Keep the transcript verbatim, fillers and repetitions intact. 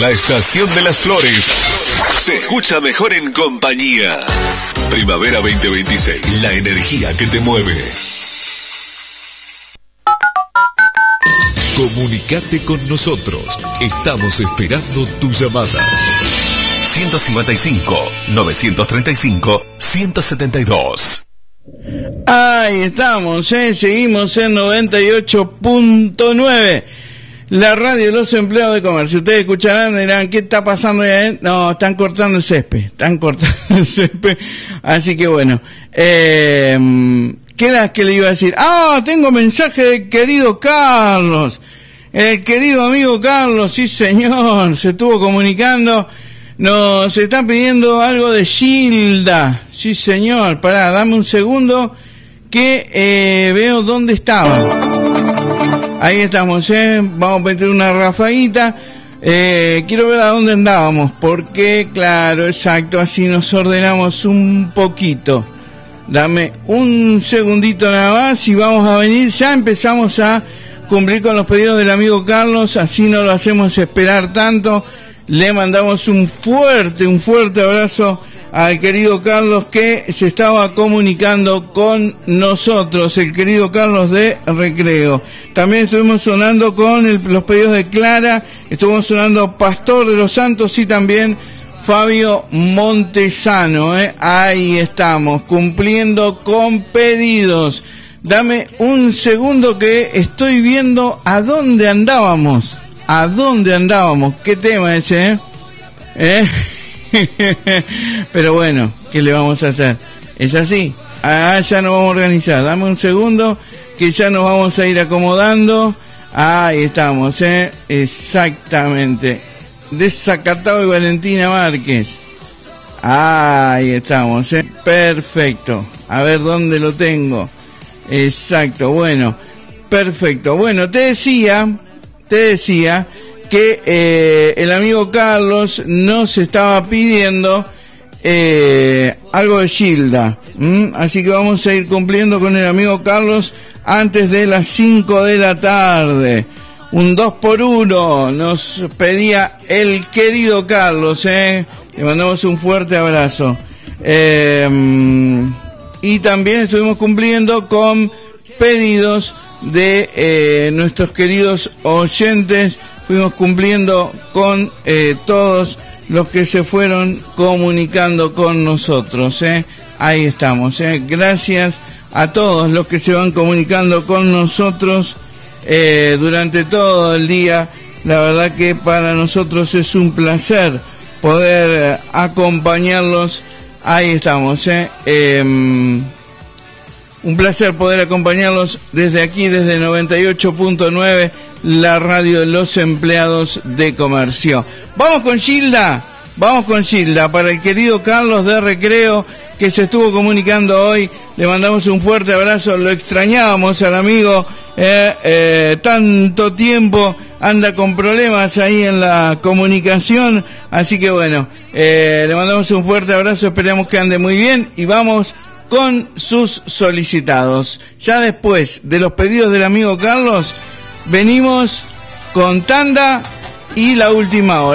La estación de las flores se escucha mejor en compañía. Primavera veinte veintiséis, la energía que te mueve. Comunicate con nosotros. Estamos esperando tu llamada. ciento cincuenta y cinco, novecientos treinta y cinco, ciento setenta y dos. Ahí estamos, ¿eh? Seguimos en noventa y ocho punto nueve. La radio de los empleados de comercio. Ustedes escucharán, dirán, ¿qué está pasando ahí? No, están cortando el césped. Están cortando el césped. Así que bueno. Eh, ¿Qué era que le iba a decir? Ah, tengo mensaje del querido Carlos. El querido amigo Carlos, sí señor, se estuvo comunicando. Nos están pidiendo algo de Gilda. Sí señor, pará, dame un segundo que eh, veo dónde estaba. Ahí estamos, ¿eh? Vamos a meter una rafaguita. Eh, quiero ver a dónde andábamos, porque, claro, exacto, así nos ordenamos un poquito. Dame un segundito nada más y vamos a venir. Ya empezamos a cumplir con los pedidos del amigo Carlos, así no lo hacemos esperar tanto. Le mandamos un fuerte, un fuerte abrazo al querido Carlos que se estaba comunicando con nosotros, el querido Carlos de Recreo. También estuvimos sonando con el, los pedidos de Clara, estuvimos sonando Pastor de los Santos y también Fabio Montesano, ¿eh? Ahí estamos, cumpliendo con pedidos. Dame un segundo que estoy viendo a dónde andábamos, a dónde andábamos, qué tema ese, ¿eh? ¿Eh? Pero bueno, ¿qué le vamos a hacer? Es así, ah, ya nos vamos a organizar. Dame un segundo que ya nos vamos a ir acomodando. Ahí estamos, ¿eh? Exactamente. Desacatado y Valentina Márquez. Ahí estamos, ¿eh? Perfecto. A ver dónde lo tengo. Exacto, bueno. Perfecto. Bueno, te decía, te decía... que eh, el amigo Carlos nos estaba pidiendo eh, algo de Gilda, ¿m? Así que vamos a ir cumpliendo con el amigo Carlos antes de las cinco de la tarde. Un dos por uno nos pedía el querido Carlos, ¿eh? Le mandamos un fuerte abrazo. Eh, y también estuvimos cumpliendo con pedidos de eh, nuestros queridos oyentes. Fuimos cumpliendo con eh, todos los que se fueron comunicando con nosotros, ¿eh? Ahí estamos, ¿eh? Gracias a todos los que se van comunicando con nosotros eh, durante todo el día. La verdad que para nosotros es un placer poder eh, acompañarlos. Ahí estamos, ¿eh? Eh, un placer poder acompañarlos desde aquí, desde noventa y ocho punto nueve, la radio de los empleados de comercio. Vamos con Gilda, vamos con Gilda, para el querido Carlos de Recreo, que se estuvo comunicando hoy. Le mandamos un fuerte abrazo, lo extrañábamos al amigo, eh, eh, tanto tiempo, anda con problemas ahí en la comunicación, así que bueno, eh, le mandamos un fuerte abrazo, esperamos que ande muy bien y vamos con sus solicitados. Ya después de los pedidos del amigo Carlos, venimos con tanda y la última hora.